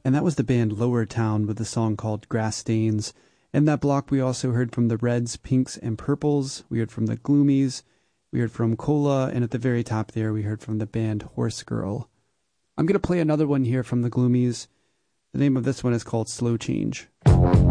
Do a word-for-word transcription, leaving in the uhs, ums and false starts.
and that was the band Lower Town with a song called Grass Stains. In that block, we also heard from the Reds, Pinks, and Purples. We heard from the Gloomies. We heard from Cola, and at the very top there, we heard from the band Horse Girl. I'm going to play another one here from the Gloomies. The name of this one is called Slow Change.